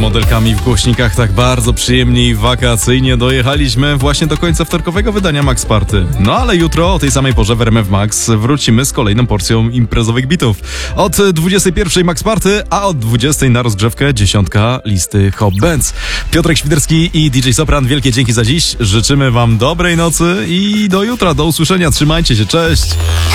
modelkami w głośnikach tak bardzo przyjemnie i wakacyjnie dojechaliśmy właśnie do końca wtorkowego wydania Max Party. No ale jutro o tej samej porze w RMF Max wrócimy z kolejną porcją imprezowych bitów. Od 21 Max Party, a od 20 na rozgrzewkę 10 listy Hot Bands. Piotrek Świderski i DJ Sopran, wielkie dzięki za dziś. Życzymy wam dobrej nocy i do jutra, do usłyszenia. Trzymajcie się, cześć!